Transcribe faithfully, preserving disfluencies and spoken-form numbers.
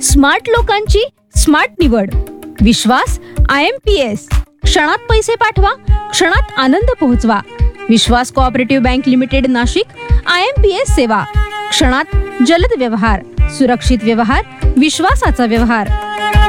Smart लोकांची smart निवड. विश्वास I am P S. क्षणात पैसे पाठवा, क्षणात आनंद पोहोचवा. विश्वास cooperative bank limited Nashik. I am P S सेवा. क्षणात जलद व्यवहार, सुरक्षित व्यवहार, विश्वासाचा व्यवहार.